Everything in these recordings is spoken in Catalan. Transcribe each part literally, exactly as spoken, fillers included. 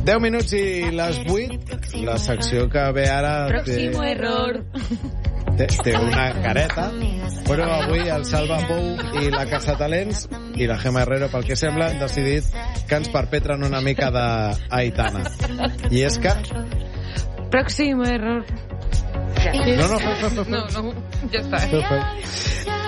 deu minuts i les vuit. La secció que ve ara... Próximo té, error. Té, té una careta, però avui el Salva Pou i la Casa Talents i la Gemma Herrero, pel que sembla, han decidit que ens perpetren una mica d'Aitana. I és que... Próximo error. No, no, feu, feu, feu. No, no, ja està. Feu, feu.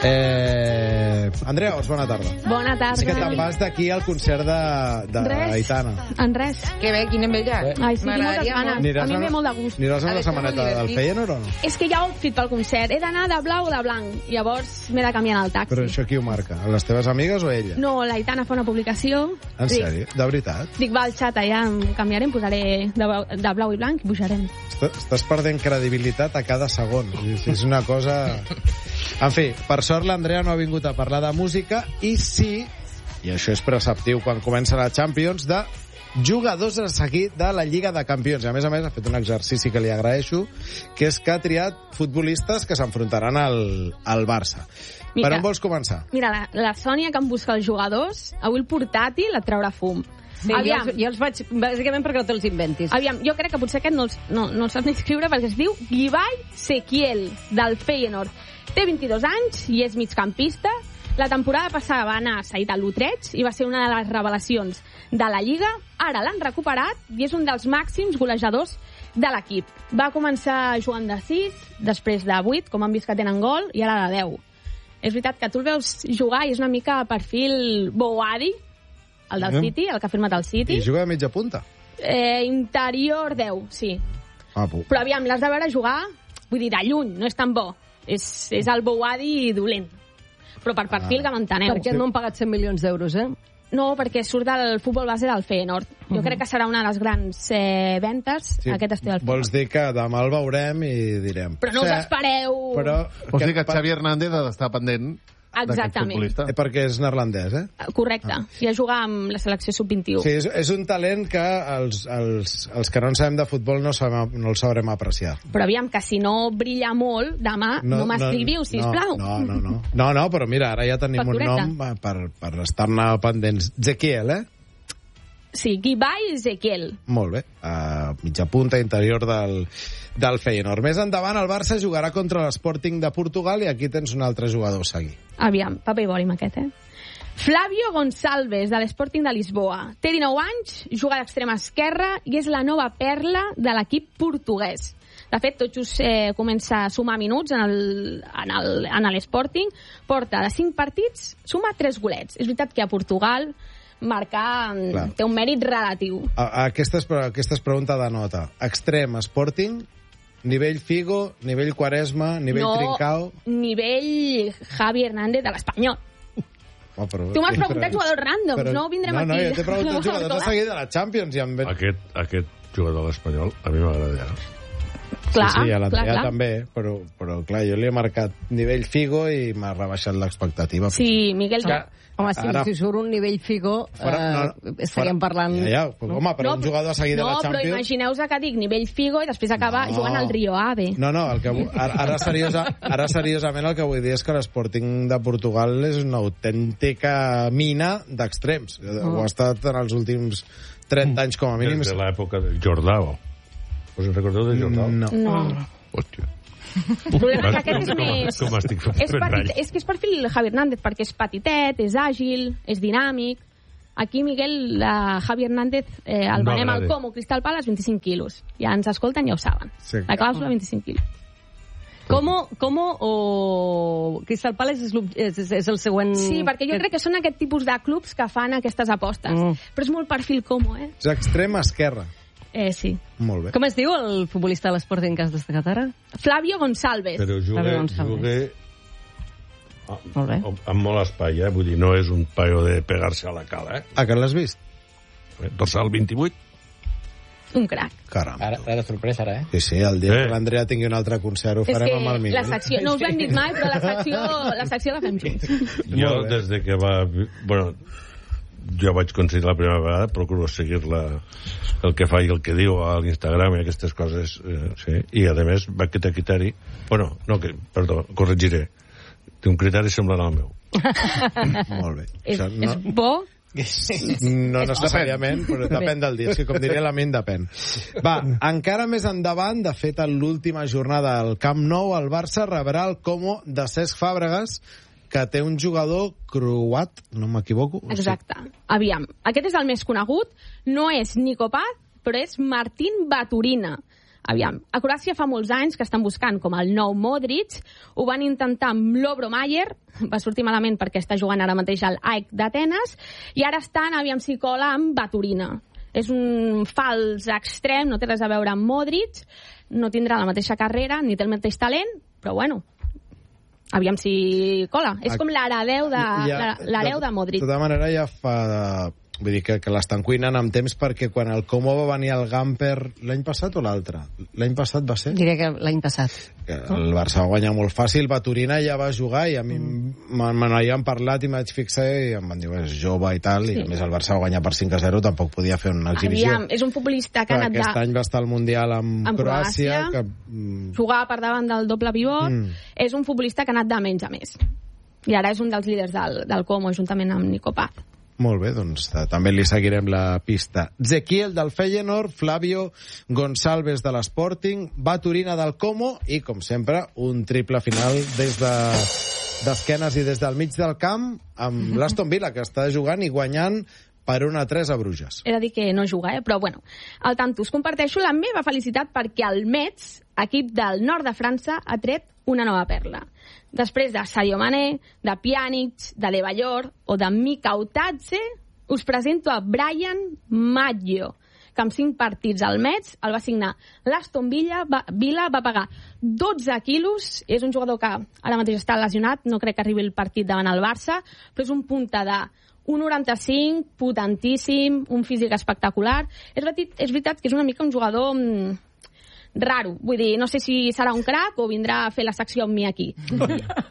Eh, Andrea Os, bona tarda. Bona tarda. És que te'n vas d'aquí al concert d'Aitana. En res. Que bé, quin enveja. Ai, sí, tinc moltes ganes. Aniràs a mi a- em ve molt de gust. Aniràs amb la samaneta del Feyenoord o no? És que hi ha outfit pel concert. He d'anar de blau o de blanc. Llavors m'he de canviar en el taxi. Però això qui ho marca? A les teves amigues o ella? No, l'Aitana fa una publicació. En Dic- sèrio? De veritat? Dic, va, al xat, allà em canviaré, em posaré de, blau- de blau i blanc i pujarem. Est- Estàs perdent credibilitat a cada segon. És és una cosa... En fi, per sort l'Andrea no ha vingut a parlar de música i sí, i això és preceptiu quan comença la Champions, de jugadors a seguir de la Lliga de Campions. I a més a més ha fet un exercici que li agraeixo, que és que ha triat futbolistes que s'enfrontaran al, al Barça. Mira. Per on vols començar? Mira, la, la Sònia, que em busca els jugadors, avui el portàtil et traurà fum. Sí, Aviam. jo, els, jo els vaig, bàsicament perquè no te'ls inventis. Aviam, jo crec que potser aquest no els, no, no els saps ni escriure perquè es diu Guibai Sequiel, del Feyenoord. Té vint-i-dos anys i és migcampista. La temporada passada va anar cedit a l'Utrecht i va ser una de les revelacions de la Lliga. Ara l'han recuperat i és un dels màxims golejadors de l'equip. Va començar jugant de sis, després de vuit, com han vist que tenen gol, i ara de deu. És veritat que tu el veus jugar i és una mica perfil Boadi, el del Mm. City, el que ha firmat el City. I juga de mitja punta? Eh, interior deu, sí. Ah, pu. Però aviam, l'has de veure jugar, vull dir, de lluny, no és tan bo. És, és el Boadi dolent. Però per perfil, Ah. que m'enteneu. Per què no han pagat cent milions d'euros, eh? No, perquè surt del futbol base del Feyenoord. Jo Mhm. crec que serà una de les grans eh, ventes, Sí, aquest estiu del vols dir que demà el veurem i direm... Però no us Sí, espereu... Però... Vols dir que Xavi Hernández ha d'estar pendent d'aquest Exactament. futbolista? Eh, perquè és neerlandès, eh? Correcte. I a jugar amb la selecció sub vint-i-u. Sí, és, és un talent que els, els, els que no en sabem de futbol no, sabem, no el sabrem apreciar. Però aviam, que si no brilla molt, demà no, no m'escriviu, sisplau. No, no, no, no, no, però mira, ara ja tenim un Factureta. nom eh, per, per estar-ne pendents. Zequiel, eh? Sí, Guibai Ezequiel. Molt bé. Uh, mitja punta interior del, del Feyenoord. Més endavant, el Barça jugarà contra l'Sporting de Portugal i aquí tens un altre jugador a seguir. Aviam, paper i boli amb aquest, eh? Flavio Gonçalves, de l'Sporting de Lisboa. Té dinou anys, juga d'extrema esquerra i és la nova perla de l'equip portuguès. De fet, tot just eh, comença a sumar minuts en el- en el- en l'Sporting. Porta de cinc partits, suma tres golets. És veritat que a Portugal marcar mm, Clar. té un mèrit relatiu. A, a aquesta, és, aquesta és pregunta de nota. Extrem, Sporting, nivell Figo, nivell Quaresma, nivell no, Trincao... nivell Javi Hernández de l'Espanyol. Oh, però, Tu m'has però- preguntat jugadors randoms, no vindrem no, aquí. No, no, jo t'he preguntat jugadors a seguir de la Champions. I em... Aquest, aquest jugador de l'Espanyol a mi m'agrada. Clar, sí, sí, a clar, l'Andrea clar. també, però, però clar, jo li he marcat nivell Figo i m'ha rebaixat l'expectativa. Sí, Miguel... Que- Home, si, Ara- si surt un nivell Figo, Fora- eh, no, estaríem fora- parlant... Ja, ja, però, home, però un jugador a seguir no, de la però Champions... imagineu-vos que dic nivell Figo i després acaba No. jugant al Rio Ave. No, no, el que, vu- ara, ara, seriosa, ara seriosament el que vull dir és que l'Sporting de Portugal és una autèntica mina d'extrems. Ho ha estat en els últims trenta anys com a mínim. Des de l'època de Jordao. Us en recordeu de Jordao? No. No. Hòstia. El problema és que aquest és Com- més... com estic fent és, petit, vell. és que és perfil Javi Hernández, perquè és petitet, és àgil, és dinàmic. Aquí, Miguel, la Javi Hernández, eh, el No venem al agrada. Como Crystal Palace, vint-i-cinc quilos. Ja ens escolten, ja ho saben. Sí. La clàusula, vint-i-cinc quilos. Com, com o Crystal Palace és, l'ob- és, és, és el següent... Sí, perquè jo crec que són aquest tipus de clubs que fan aquestes apostes. Mm. Però és molt perfil Como, eh? És extrem esquerra. Eh, sí. Molt bé. Com es diu el futbolista de l'Sporting que has destacat ara? Flavio Gonçalves. Però Fabio juga, González. juga ah, Molt bé. amb, amb molt espai, eh? Vull dir, no és un paio de pegar-se a la cala, eh? Ah, que l'has vist? Dorsal vint-i-vuit. Un crac. Caram. Ara, ara de sorpresa, ara, eh? Sí, sí, el dia Eh. que l'Andrea tingui un altre concert ho És farem que amb el Miguel. la secció, no us ho hem dit mai, però la secció, la secció la fem junts. Jo, Molt bé. des de que va... Bueno, jo vaig coincidir la primera vegada, procuro seguir-la, el que fa i el que diu a l'Instagram i aquestes coses, eh, sí. I, a més, va que té criteri... Bueno, no, que, perdó, corregiré. Té un criteri semblant al meu. Molt bé. És, Això és bo No necessàriament, però depèn del dia. És que, com diria la ment, depèn. Va, encara més endavant, de fet, en l'última jornada al Camp Nou, el Barça rebrà el Como de Cesc Fàbregas, que té un jugador croat, no m'equivoco? Exacte. Aviam, aquest és el més conegut, no és Nico Paz, però és Martín Baturina. Aviam, a Croàcia fa molts anys que estan buscant com el nou Modric, ho van intentar amb Lovro Mayer, va sortir malament perquè està jugant ara mateix al A E C d'Atenes, i ara estan, aviam si cola, amb Baturina. És un fals extrem, no té res a veure amb Modric, no tindrà la mateixa carrera, ni té el mateix talent, però bueno, aviam si cola. És com l'hereu de, ja, l'hereu de Modric. De tota manera, ja fa... Vull dir que, que l'estan cuinant amb temps, perquè quan el Como va venir al Gamper l'any passat o l'altre? L'any passat va ser? Diré que l'any passat. Que el Barça va guanyar molt fàcil, Baturina ja va jugar i a mi mm. me n'havien parlat i m'haig fixat i em van dir, és jove i tal, sí. I a més el Barça va guanyar per cinc a zero, tampoc podia fer una exhibició. Aviam, és un futbolista que ha anat aquest de... any va estar al Mundial amb, amb Croàcia, Croàcia que... jugava per davant del doble pivot, mm. és un futbolista que ha anat de menys a més. I ara és un dels líders del, del Como, juntament amb Nico Paz. Molt bé, doncs també li seguirem la pista. Zequiel del Feyenoord, Flavio Gonçalves de l'Sporting, Baturina del Como i, com sempre, un triple final des de d'esquenes i des del mig del camp amb l'Aston Villa, que està jugant i guanyant per un a tres a Bruges. He de dir que no juga, eh? Però bueno, al tanto us comparteixo la meva felicitat perquè el Metz, equip del nord de França, ha tret una nova perla. Després de Sadio Mané, de Pjanic, de Levayor o de Mika Otatze, us presento a Brian Maggio, que amb cinc partits al Metz el va signar l'Aston Villa, va, Villa va pagar dotze quilos, és un jugador que ara mateix està lesionat, no crec que arribi el partit davant el Barça, però és un punta de un noranta-cinc, potentíssim, un físic espectacular. És veritat, és veritat que és una mica un jugador mmm, raro, vull dir, no sé si serà un crac o vindrà a fer la secció amb mi aquí. No,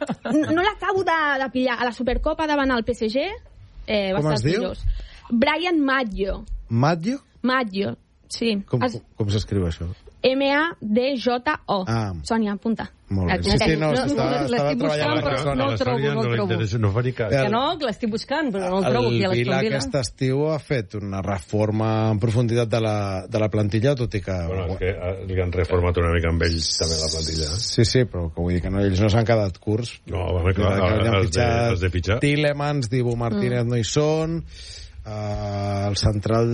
no l'acabo de, de pillar. A la Supercopa davant el P S G eh, va com estar es diu? millors. Brian Maggio. Maggio? Maggio, sí. Com, es... com, com s'escriu això? M A D J O. Ah. Sònia, apunta. Molt bé. Sí, sí, no, No, estava, no, estava l'estic treballant buscant, la però persona. no el trobo, no el trobo. No faria cas. Que no, que l'estic buscant, però no el trobo aquí a El Vila l'Aston Villa. aquest estiu ha fet una reforma en profunditat de la, de la plantilla, tot i que... Bueno, és que eh, li han reformat una mica amb ells també la plantilla. Sí, sí, però que vull dir que no, ells no s'han quedat curts. No, home, clar, Que han els de, els de pitjar. Tielemans, Dibu Martínez mm. no hi són, uh, el central...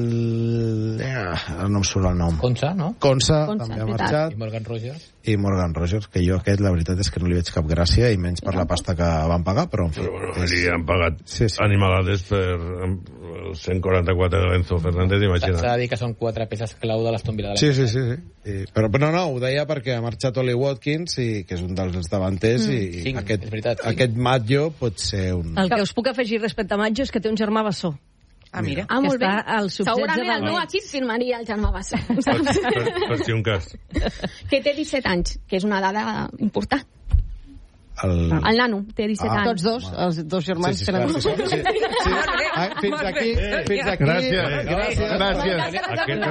Eh, no em surt el nom. Concha, no? Consa, Consa, també ha veritat. marxat. I Morgan Rogers. I Morgan Rogers, que jo aquest, la veritat és que no li veig cap gràcia, i menys per la pasta que van pagar, però en fi... Però bueno, li han pagat Sí, sí. animalades per el cent quaranta-quatre de l'Enzo Fernández, S'ha imagina't. de dir que són quatre peces clau de l'Aston Villa de l'any Sí, sí, passat. sí, sí. I, però, però no, no, ho deia perquè ha marxat Oli Watkins, i, que és un dels davanters, mm. i Cinc, aquest, és veritat, cinc. aquest Maggio pot ser un... El que us puc afegir respecte a Maggio és que té un germà bessó. Ah, mira. Ah, que molt bé. està al sub setze Segurament el del meu Metz. equip firmaria el Germà Bassa. Per, per, per si un cas. Que té disset anys, que és una dada important. El... El nano té disset Ah. anys. Tots dos, els dos germans Sí, sí, tenen... clar, sí, sí, sí. Ah, fins aquí, fins aquí. Gràcies. Gràcies. Gràcies. Aquest-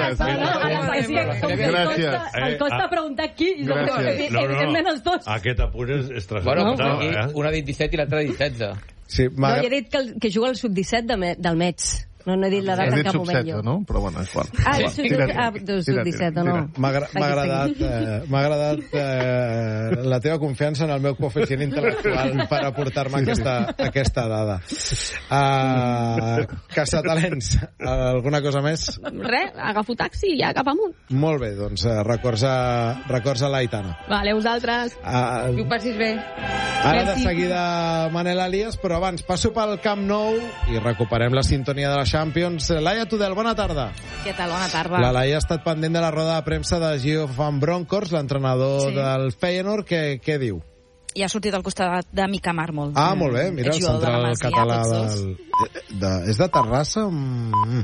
Gràcies. Gràcies. El costa preguntar qui, i jo crec que No, no, evidentment els dos. Aquest apunt és, és Bueno, transcendental, aquí eh? un ha dit disset i l'altre ha dit setze. Sí, No, m'agra- jo he dit que, el, que juga al sub disset de, me- del Metz. No, no he dit l'edat Has en dit cap sub moment setze, jo. no? Però bueno, és igual. Ah, Va, sub tira, ah, tira, sub disset, tira, no. tira. M'ha agra- m'ha agradat, eh, m'ha agradat eh, la teva confiança en el meu coeficient intel·lectual per aportar-me aquesta, aquesta dada. Uh, Caçatalents, alguna cosa més? Res, agafo taxi i ja cap amunt. Molt bé, doncs uh, records, a, records a l'Aitana. Vale, vosaltres. Uh, Que ho passis bé. Ara de seguida Manel Elias, però abans passo pel Camp Nou i recuperem la sintonia de la Champions. Laia Tudel, bona tarda. Què tal? Bona tarda. La Laia ha estat pendent de la roda de premsa de Gio van Bronckhorst, l'entrenador Sí. del Feyenoord. Què, què diu? I ha sortit al costat de Mica Mármol. Ah, molt bé, mira, el jugador de la central Masia, català tots dos. del... De, és de Terrassa? Mm.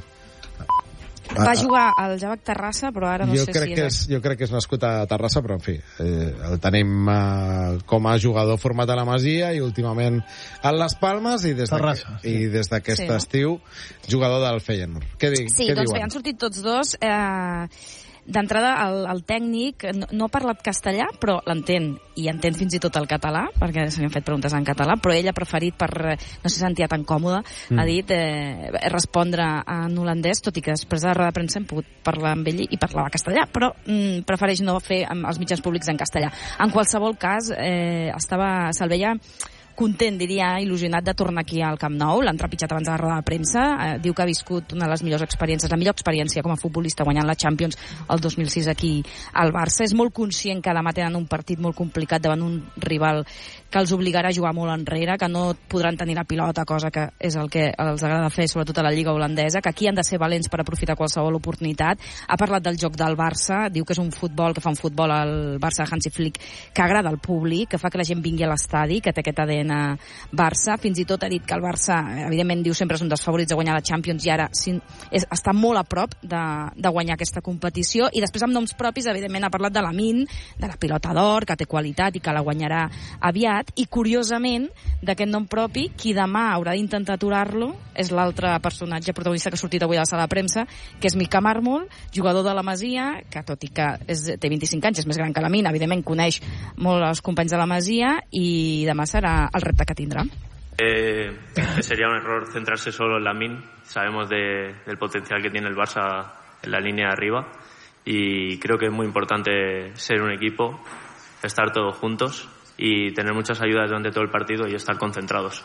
Va jugar al Javac Terrassa, però ara no jo sé crec si que és, jo crec que és nascut a Terrassa, però en fi, eh, el tenim eh, com a jugador format a la Masia i últimament a les Palmes i des Terrassa, d'aquest i des d'aquest Sí, no? estiu jugador del Feyenoord. Què, di, Sí, què doncs diuen? bé, han sortit tots dos. Eh, d'entrada el, el tècnic no, no ha parlat castellà, però l'entén, i entén fins i tot el català, perquè se li han fet preguntes en català, però ell ha preferit, per no se sentia tan còmode, mm. ha dit eh, respondre en holandès, tot i que després de la roda de premsa hem pogut parlar amb ell i parlava castellà, però mm, prefereix no fer amb els mitjans públics en castellà. En qualsevol cas, eh, estava, se'l veia content, diria, il·lusionat de tornar aquí al Camp Nou. L'han trepitjat abans de la roda de premsa. Eh, diu que ha viscut una de les millors experiències, la millor experiència com a futbolista, guanyant la Champions el dos mil sis aquí al Barça. És molt conscient que demà tenen un partit molt complicat davant un rival que els obligarà a jugar molt enrere, que no podran tenir la pilota, cosa que és el que els agrada fer, sobretot a la Lliga holandesa, que aquí han de ser valents per aprofitar qualsevol oportunitat. Ha parlat del joc del Barça, diu que és un futbol, que fa un futbol al Barça de Hansi Flick, que agrada al públic, que fa que la gent vingui a l'estadi, que té aquest A D N Barça. Fins i tot ha dit que el Barça, evidentment, diu sempre és un dels favorits de guanyar la Champions i ara sí, és, està molt a prop de, de guanyar aquesta competició. I després, amb noms propis, evidentment, ha parlat de l'Amin, de la pilota d'or, que té qualitat i que la guanyarà aviat. I, curiosament, d'aquest nom propi, qui demà haurà d'intentar aturar-lo és l'altre personatge protagonista que ha sortit avui a la sala de premsa, que és Mica Mármol, jugador de la Masia, que tot i que és, té vint-i-cinc anys, és més gran que l'Amin, evidentment coneix molt els companys de la Masia, i demà serà el repte que tindrà. Eh, que sería un error centrarse solo en Lamine. Sabemos de, del potencial que tiene el Barça en la línea de arriba y creo que es muy importante ser un equipo, estar todos juntos y tener muchas ayudas durante todo el partido y estar concentrados.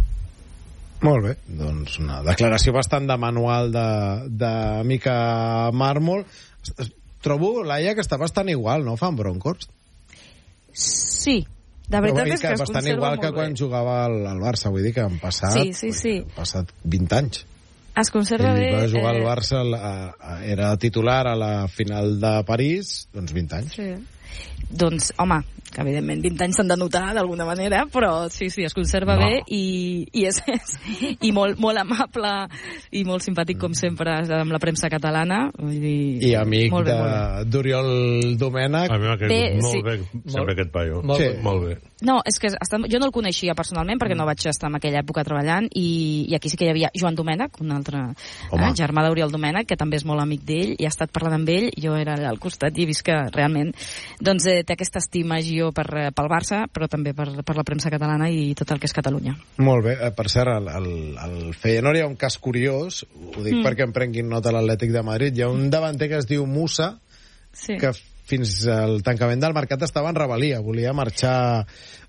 Molt bé, doncs una declaració bastant de manual de, de Mica Mármol. Trobo, Laia, que està bastant igual, no? Fan Broncos. Sí, de veritat és que, que es bastant igual que quan jugava al, al Barça, vull dir que han passat, sí, sí, sí. han passat vint anys. Es conserva bé. Va jugar eh... al Barça, a, a, era titular a la final de París, doncs vint anys. Sí. Doncs, home, que evidentment vint anys s'han de notar d'alguna manera, però sí, sí, es conserva no. bé i, i és, és i molt, molt amable i molt simpàtic, com sempre, amb la premsa catalana. Vull dir, I amic d'Oriol Domènech. A mi m'ha caigut molt sí. bé, sempre molt, aquest paio. Molt, sí. molt bé. No, és que està, jo no el coneixia personalment perquè no vaig estar en aquella època treballant i, i aquí sí que hi havia Joan Domènech, un altre eh, germà d'Oriol Domènech, que també és molt amic d'ell i ha estat parlant amb ell, jo era allà al costat i he vist que realment doncs, eh, té aquesta estimació per, pel Barça, però també per, per la premsa catalana i tot el que és Catalunya. Molt bé, per cert, al, al, al Feyenoord hi ha un cas curiós, ho dic mm. perquè em prenguin nota l'Atlètic de Madrid, hi ha un davanter que es diu Musa, sí. que fins al tancament del mercat estava en rebel·lia, volia marxar a,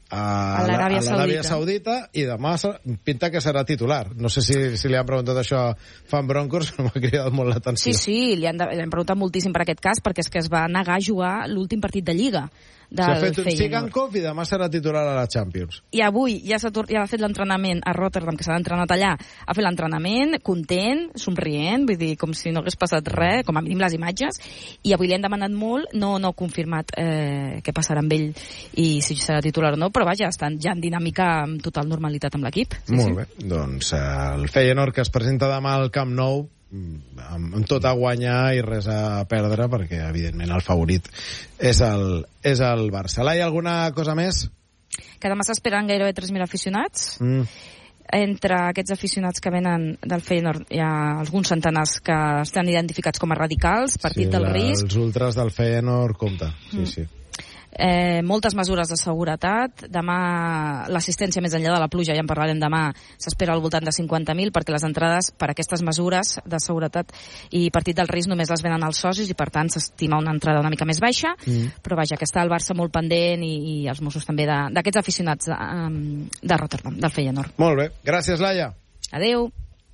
a l'Aràbia Saudita. Saudita i demà pinta que serà titular. No sé si, si li han preguntat això a Fan Broncos, però m'ha cridat molt l'atenció. Sí, sí, li han, de, li han preguntat moltíssim per aquest cas, perquè és que es va negar a jugar l'últim partit de Lliga. S'ha fet un Sigankov i demà serà titular a la Champions. I avui ja s'ha ja ha fet l'entrenament a Rotterdam, que s'ha entrenat allà. Ha fet l'entrenament, content, somrient, vull dir, com si no hagués passat res, com a mínim les imatges, i avui li han demanat molt, no no ha confirmat eh, què passarà amb ell i si serà titular o no, però vaja, estan ja en dinàmica amb total normalitat amb l'equip. Sí, molt sí. bé, doncs eh, el Feyenoord que es presenta demà al Camp Nou amb, amb tot a guanyar i res a perdre, perquè evidentment el favorit és el, és el Barça. Laia, alguna cosa més? Que demà s'esperen gairebé tres mil aficionats. Mm. Entre aquests aficionats que venen del Feyenoord hi ha alguns centenars que estan identificats com a radicals, partit sí, del la, risc. Els ultras del Feyenoord, compte. Sí, mm. sí. Eh, moltes mesures de seguretat. Demà l'assistència, més enllà de la pluja, ja en parlarem demà, s'espera al voltant de cinquanta mil, perquè les entrades per aquestes mesures de seguretat i partit del risc només les venen als socis i per tant s'estima una entrada una mica més baixa, mm. però vaja, que està el Barça molt pendent i, i els Mossos també d'aquests aficionats de, de Rotterdam, del Feyenoord. Molt bé, gràcies Laia. Adeu.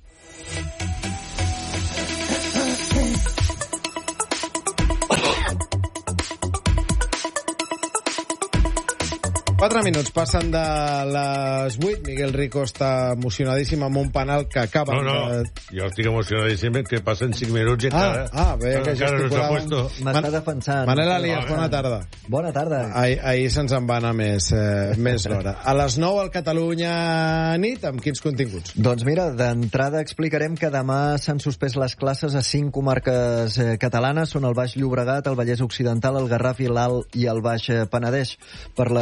Quatre minuts passen de les vuit. Miguel Rico està emocionadíssim amb un penal que acaba... No, no, de... jo estic emocionadíssim que passen cinc minuts i encara... Ah, ah veia que gesticulàvem... M'està defensant. Manel Alias, bona tarda. Bona tarda. Ahir, ahir se'ns en va anar més, eh, més l'hora. A les nou al Catalunya nit, amb quins continguts? Doncs mira, d'entrada explicarem que demà s'han suspès les classes a cinc comarques eh, catalanes. Són el Baix Llobregat, el Vallès Occidental, el Garraf i l'Alt i el Baix Penedès. Per les eh,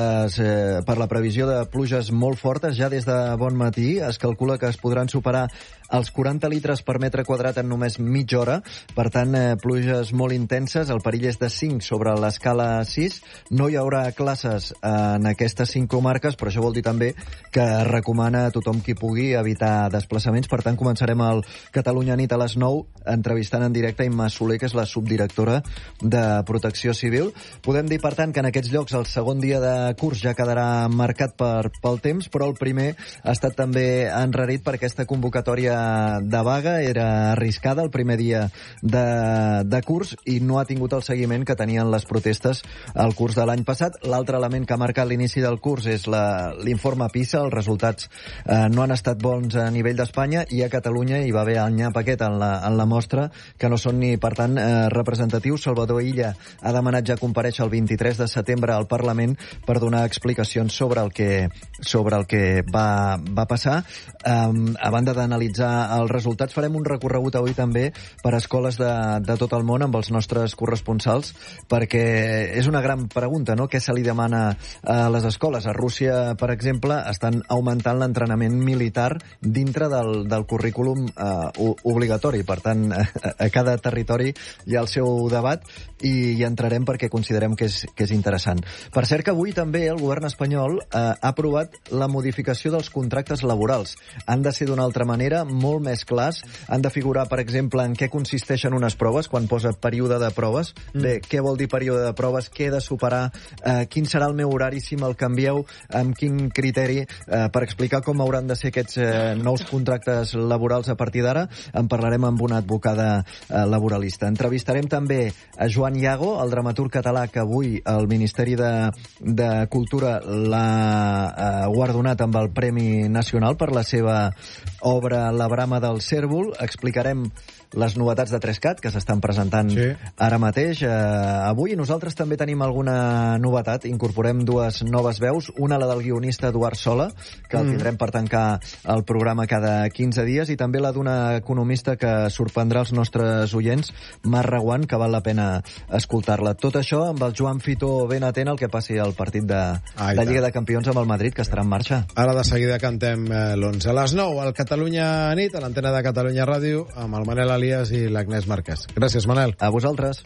eh, per la previsió de pluges molt fortes. Ja des de bon matí es calcula que es podran superar els quaranta litres per metre quadrat en només mitja hora. Per tant, eh, pluges molt intenses. El perill és de cinc sobre l'escala sis. No hi haurà classes en aquestes cinc comarques, però això vol dir també que recomana a tothom qui pugui evitar desplaçaments. Per tant, començarem el Catalunya Nit a les nou entrevistant en directe Imma Soler, que és la subdirectora de Protecció Civil. Podem dir, per tant, que en aquests llocs el segon dia de curs ja quedarà marcat per, pel temps, però el primer ha estat també enrarit per aquesta convocatòria de vaga. Era arriscada el primer dia de, de curs i no ha tingut el seguiment que tenien les protestes al curs de l'any passat. L'altre element que ha marcat l'inici del curs és l'informe PISA. Els resultats eh, no han estat bons a nivell d'Espanya i a Catalunya hi va haver el nyap aquest en la, en la mostra, que no són ni, per tant, eh, representatius. Salvador Illa ha demanat ja comparèixer el vint-i-tres de setembre al Parlament per donar explicacions sobre el que, sobre el que va, va passar. Um, a banda d'analitzar els resultats, farem un recorregut avui també per escoles de, de tot el món amb els nostres corresponsals, perquè és una gran pregunta, no?, què se li demana a les escoles. A Rússia, per exemple, estan augmentant l'entrenament militar dintre del, del currículum eh, obligatori. Per tant, a, a cada territori hi ha el seu debat i hi entrarem perquè considerem que és, que és interessant. Per cert que avui també el govern espanyol eh, ha aprovat la modificació dels contractes laborals. Han de ser d'una altra manera, molt més clars. Han de figurar, per exemple, en què consisteixen unes proves, quan posa període de proves. Mm. Bé, què vol dir període de proves? Què he de superar? Eh, quin serà el meu horari si me'l canvieu? Amb quin criteri? Eh, per explicar com hauran de ser aquests eh, nous contractes laborals a partir d'ara, en parlarem amb una advocada eh, laboralista. Entrevistarem també a Joan Iago, el dramaturg català que avui el Ministeri de, de Cultura l'ha eh, guardonat amb el Premi Nacional per la seva obra La brama del cérvol. Explicarem les novetats de Trescat que s'estan presentant sí. ara mateix. Eh, avui nosaltres també tenim alguna novetat. Incorporem dues noves veus. Una, la del guionista Eduard Sola, que mm. el tindrem per tancar el programa cada quinze dies, i també la d'una economista que sorprendrà els nostres oients, Mar Reguant, que val la pena escoltar-la. Tot això amb el Joan Fitó ben atent al que passi al partit de, Ai, de Lliga de Campions amb el Madrid, que estarà en marxa. Ara de seguida cantem eh, l'onze. A les nou, al Catalunya Nit, a l'antena de Catalunya Ràdio, amb el Manel Elias i l'Agnès Marquès. Gràcies, Manel. A vosaltres.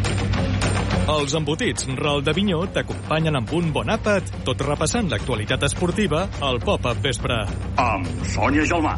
Els embotits Ral de Vinyó t'acompanyen amb un bon àpat, tot repassant l'actualitat esportiva al Pop-Up Vespre. Amb Sònia Gelmà.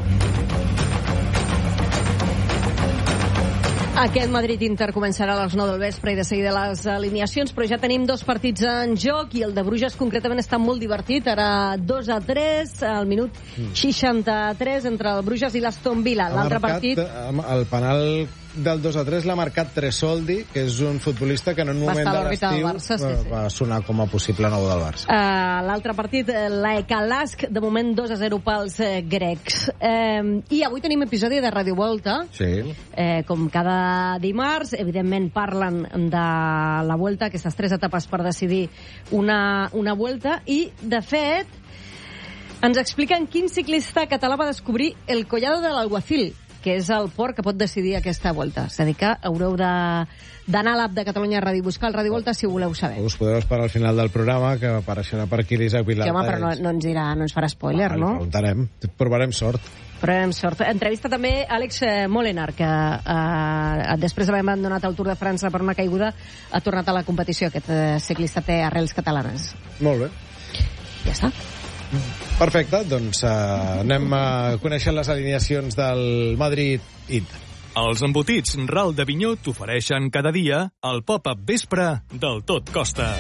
Aquest Madrid-Inter començarà a les nou del vespre i de seguida les alineacions, però ja tenim dos partits en joc i el de Bruges concretament està molt divertit. Ara dos a tres, al minut seixanta-tres entre el Bruges i l'Aston Villa. L'altre partit... El penal del dos a tres l'ha marcat Tresoldi, que és un futbolista que en un moment de l'estiu Barça, sí, sí. va sonar com a possible nou del Barça. Uh, L'altre partit, l'E K Lask, de moment dos a zero pels eh, grecs. Uh, I avui tenim episodi de Radio Volta. Sí. Uh, com cada dimarts, evidentment parlen de la Vuelta, aquestes tres etapes per decidir una, una Vuelta, i, de fet, ens expliquen quin ciclista català va descobrir el Collado de l'Alguacil, que és el port que pot decidir aquesta volta. És a dir, que haureu d'anar a l'app de Catalunya Ràdio i buscar el Ràdio Volta si ho voleu saber. Us podeu esperar al final del programa, que apareixerà per aquí l'Isaac Vilalta. Sí, home, però no, no, ens dirà, no ens farà spoiler, ah, no? Preguntarem, provarem sort. Provarem sort. Entrevista també Àlex Molenar, que eh, després d'haver abandonat el Tour de França per una caiguda, ha tornat a la competició. Aquest eh, ciclista té arrels catalanes. Molt bé. Ja està. Perfecte, doncs uh, anem a conèixer les alineacions del Madrid-Inter. Els embotits Ral de Vinyó t'ofereixen cada dia el Pop-Up Vespre del Tot Costa.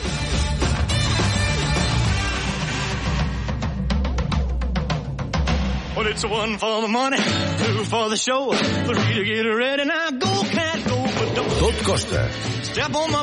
Well, it's one for the money, two for the show, three to get ready, now go, can't go, but don't. Tot Costa. Step on my